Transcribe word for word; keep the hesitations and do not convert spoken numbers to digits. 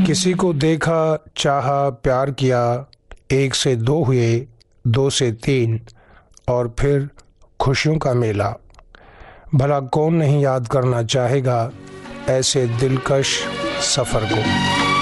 किसी को देखा, चाहा, प्यार किया, एक से दो हुए, दो से तीन, और फिर खुशियों का मेला। भला कौन नहीं याद करना चाहेगा ऐसे दिलकश सफ़र को।